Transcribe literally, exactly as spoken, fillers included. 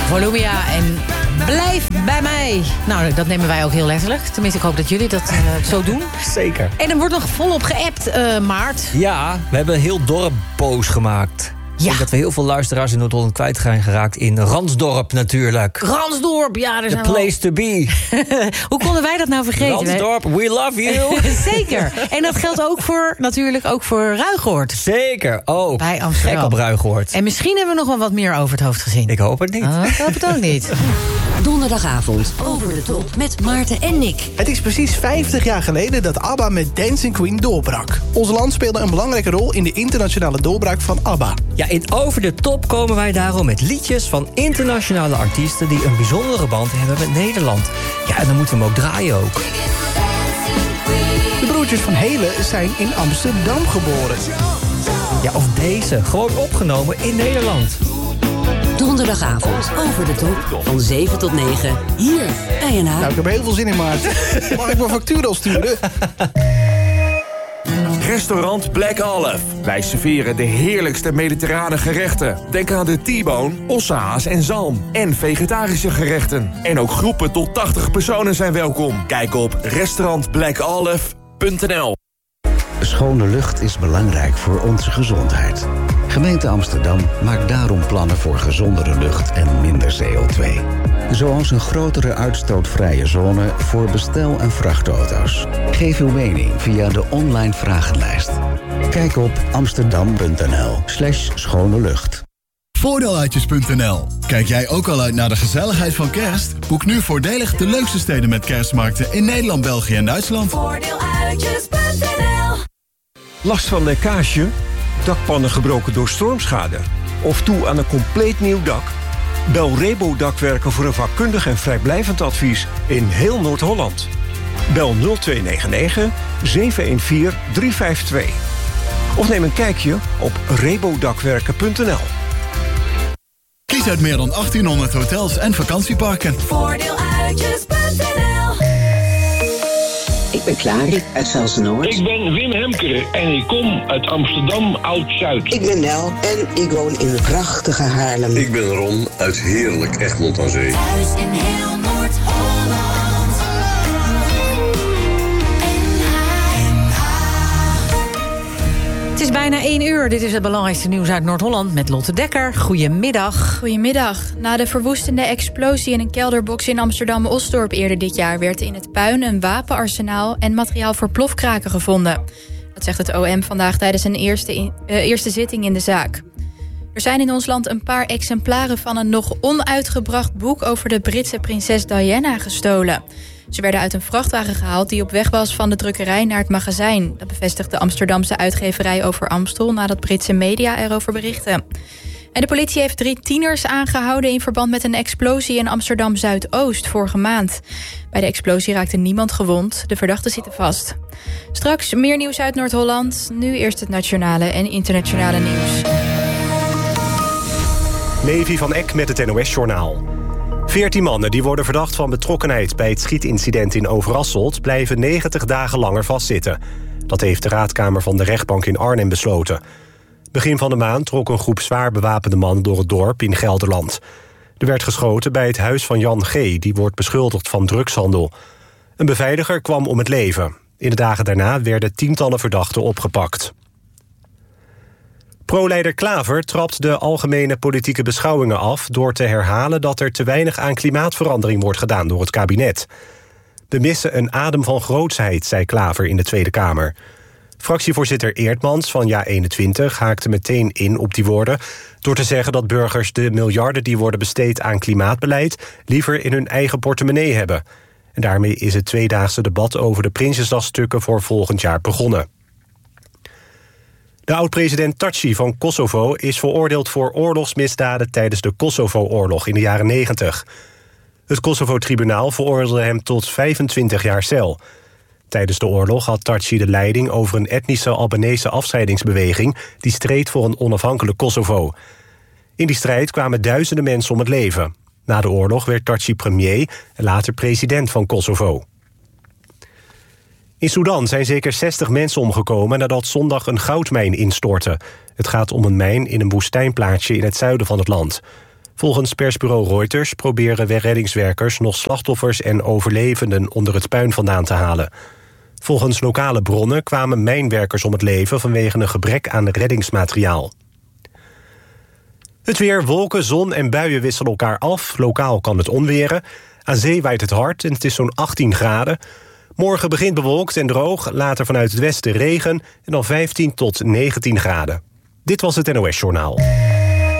Volumia en Blijf bij mij. Nou, dat nemen wij ook heel letterlijk. Tenminste, ik hoop dat jullie dat uh, zo doen. Zeker. En er wordt nog volop geappt, uh, Maart. Ja, we hebben een heel dorp boos gemaakt. Ja. Ik denk dat we heel veel luisteraars in Noord-Holland kwijt zijn geraakt in Ransdorp natuurlijk. Ransdorp, ja. The place wel... to be. Hoe konden wij dat nou vergeten? Ransdorp, we love you. Zeker. En dat geldt ook voor, natuurlijk ook voor Ruigoord. Zeker. Oh, bij Amsterdam. Gek op Ruigoord. En misschien hebben we nog wel wat meer over het hoofd gezien. Ik hoop het niet. Oh, ik hoop het ook niet. Donderdagavond, Over de Top met Maarten en Nick. Het is precies vijftig jaar geleden dat ABBA met Dancing Queen doorbrak. Ons land speelde een belangrijke rol in de internationale doorbraak van ABBA. Ja, in Over de Top komen wij daarom met liedjes van internationale artiesten die een bijzondere band hebben met Nederland. Ja, en dan moeten we hem ook draaien ook. De broertjes van Helen zijn in Amsterdam geboren. Ja, of deze, gewoon opgenomen in Nederland. Donderdagavond, Over de Top, van zeven tot negen, hier bij N H. Nou, ik heb heel veel zin in, Maarten. Mag ik mijn factuur al sturen? Restaurant Black Olive. Wij serveren de heerlijkste mediterrane gerechten. Denk aan de T-bone, ossehaas en zalm. En vegetarische gerechten. En ook groepen tot tachtig personen zijn welkom. Kijk op restaurant black olive punt n l. Schone lucht is belangrijk voor onze gezondheid. Gemeente Amsterdam maakt daarom plannen voor gezondere lucht en minder C O twee. Zoals een grotere uitstootvrije zone voor bestel- en vrachtauto's. Geef uw mening via de online vragenlijst. Kijk op amsterdam punt n l slash schone lucht. Voordeeluitjes punt n l. Kijk jij ook al uit naar de gezelligheid van kerst? Boek nu voordelig de leukste steden met kerstmarkten in Nederland, België en Duitsland. Voordeeluitjes punt n l. Last van lekkage? Dakpannen gebroken door stormschade? Of toe aan een compleet nieuw dak? Bel Rebo Dakwerken voor een vakkundig en vrijblijvend advies in heel Noord-Holland. Bel nul twee negen negen zeven een vier drie vijf twee. Of neem een kijkje op rebodakwerken punt n l. Kies uit meer dan achttienhonderd hotels en vakantieparken. Voordeeluitjes punt n l. Ik ben Clary uit Velsen-Noord. Ik ben Wim Hemker en ik kom uit Amsterdam Oud-Zuid. Ik ben Nel en ik woon in het prachtige Haarlem. Ik ben Ron uit heerlijk Egmond aan Zee. Thuis in heel Noord-Holland. Het is bijna één uur. Dit is het belangrijkste nieuws uit Noord-Holland met Lotte Dekker. Goedemiddag. Goedemiddag. Na de verwoestende explosie in een kelderbox in Amsterdam-Osdorp eerder dit jaar werd in het puin een wapenarsenaal en materiaal voor plofkraken gevonden. Dat zegt het O M vandaag tijdens een eerste, in, uh, eerste zitting in de zaak. Er zijn in ons land een paar exemplaren van een nog onuitgebracht boek over de Britse prinses Diana gestolen. Ze werden uit een vrachtwagen gehaald die op weg was van de drukkerij naar het magazijn. Dat bevestigt de Amsterdamse uitgeverij Over Amstel nadat Britse media erover berichten. En de politie heeft drie tieners aangehouden in verband met een explosie in Amsterdam-Zuidoost vorige maand. Bij de explosie raakte niemand gewond. De verdachten zitten vast. Straks meer nieuws uit Noord-Holland. Nu eerst het nationale en internationale nieuws. Levi van Eck met het N O S-journaal. Veertien mannen die worden verdacht van betrokkenheid bij het schietincident in Overasselt blijven negentig dagen langer vastzitten. Dat heeft de raadkamer van de rechtbank in Arnhem besloten. Begin van de maand trok een groep zwaar bewapende mannen door het dorp in Gelderland. Er werd geschoten bij het huis van Jan G., die wordt beschuldigd van drugshandel. Een beveiliger kwam om het leven. In de dagen daarna werden tientallen verdachten opgepakt. Pro-leider Klaver trapt de algemene politieke beschouwingen af door te herhalen dat er te weinig aan klimaatverandering wordt gedaan door het kabinet. We missen een adem van grootsheid, zei Klaver in de Tweede Kamer. Fractievoorzitter Eertmans van Ja eenentwintig haakte meteen in op die woorden door te zeggen dat burgers de miljarden die worden besteed aan klimaatbeleid liever in hun eigen portemonnee hebben. En daarmee is het tweedaagse debat over de Prinsjesdagstukken voor volgend jaar begonnen. De oud-president Thaci van Kosovo is veroordeeld voor oorlogsmisdaden tijdens de Kosovo-oorlog in de jaren negentig. Het Kosovo-tribunaal veroordeelde hem tot vijfentwintig jaar cel. Tijdens de oorlog had Thaci de leiding over een etnische Albanese afscheidingsbeweging die streed voor een onafhankelijk Kosovo. In die strijd kwamen duizenden mensen om het leven. Na de oorlog werd Thaci premier en later president van Kosovo. In Sudan zijn zeker zestig mensen omgekomen nadat zondag een goudmijn instortte. Het gaat om een mijn in een woestijnplaatsje in het zuiden van het land. Volgens persbureau Reuters proberen reddingswerkers nog slachtoffers en overlevenden onder het puin vandaan te halen. Volgens lokale bronnen kwamen mijnwerkers om het leven vanwege een gebrek aan reddingsmateriaal. Het weer, wolken, zon en buien wisselen elkaar af. Lokaal kan het onweren. Aan zee waait het hard en het is zo'n achttien graden. Morgen begint bewolkt en droog, later vanuit het westen regen en dan vijftien tot negentien graden. Dit was het N O S Journaal.